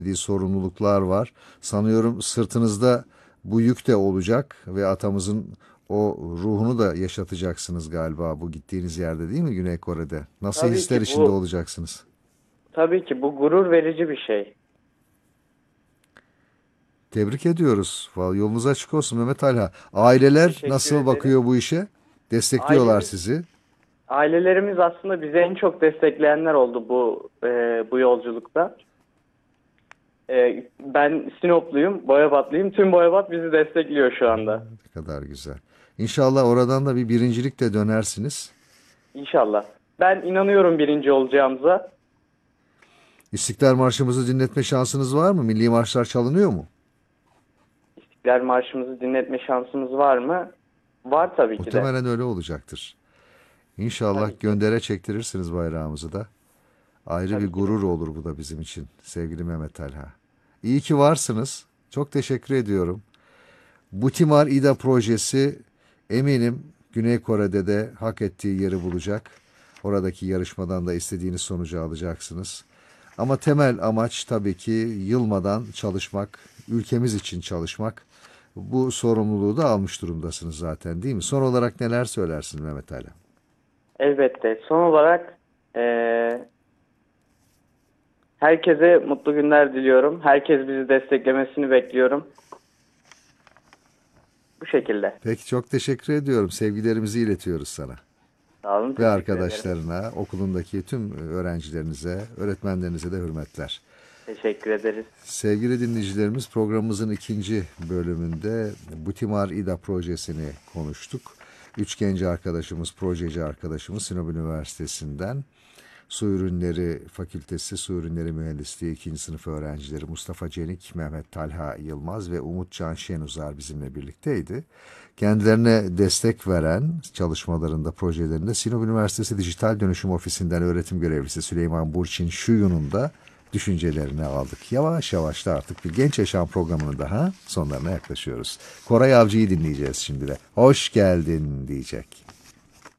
sorumluluklar var. Sanıyorum sırtınızda bu yük de olacak ve atamızın o ruhunu da yaşatacaksınız galiba bu gittiğiniz yerde, değil mi, Güney Kore'de? Nasıl Tabii hisler ki içinde bu olacaksınız? tabii ki bu gurur verici bir şey. Tebrik ediyoruz. Vallahi yolunuz açık olsun Mehmet Alha. Aileler Teşekkür nasıl ederim. bakıyor bu işe? Destekliyorlar Ailemiz sizi. Ailelerimiz aslında bizi en çok destekleyenler oldu bu yolculukta. Ben Sinopluyum, Boyabatlıyım. Tüm Boyabat bizi destekliyor şu anda. Ne kadar güzel. İnşallah oradan da bir birincilikle dönersiniz. İnşallah. Ben inanıyorum birinci olacağımıza. İstiklal Marşımızı dinletme şansınız var mı? Milli marşlar çalınıyor mu? İstiklal Marşımızı dinletme şansımız var mı? Var tabii ki de. Muhtemelen öyle olacaktır. İnşallah Tabii ki. göndere çektirirsiniz bayrağımızı da. Ayrı bir Tabii ki de. gurur olur bu da bizim için sevgili Mehmet Talha. İyi ki varsınız. Çok teşekkür ediyorum. Butimar İDA projesi eminim Güney Kore'de de hak ettiği yeri bulacak. Oradaki yarışmadan da istediğiniz sonucu alacaksınız. Ama temel amaç tabii ki yılmadan çalışmak, ülkemiz için çalışmak. Bu sorumluluğu da almış durumdasınız zaten, değil mi? Son olarak neler söylersiniz Mehmet Ali? Elbette. Son olarak eee, herkese mutlu günler diliyorum. Herkes bizi desteklemesini bekliyorum. Bu şekilde. Peki, çok teşekkür ediyorum. Sevgilerimizi iletiyoruz sana Sağ olun. ve Teşekkür ederim. arkadaşlarına, okulundaki tüm öğrencilerinize, öğretmenlerinize de hürmetler. Teşekkür ederiz. Sevgili dinleyicilerimiz, programımızın ikinci bölümünde Butimar İDA projesini konuştuk. Üç genç arkadaşımız, projeci arkadaşımız Sinop Üniversitesi'nden Su Ürünleri Fakültesi Su Ürünleri Mühendisliği 2. sınıf öğrencileri Mustafa Cenik, Mehmet Talha Yılmaz ve Umut Can Şenuzar bizimle birlikteydi. Kendilerine destek veren çalışmalarında, projelerinde Sinop Üniversitesi Dijital Dönüşüm Ofisi'nden öğretim görevlisi Süleyman Burçin Şuyun'un da düşüncelerini aldık. Yavaş yavaş da artık bir genç yaşam programının daha sonlarına yaklaşıyoruz. Koray Avcı'yı dinleyeceğiz şimdi de. Hoş geldin diyecek.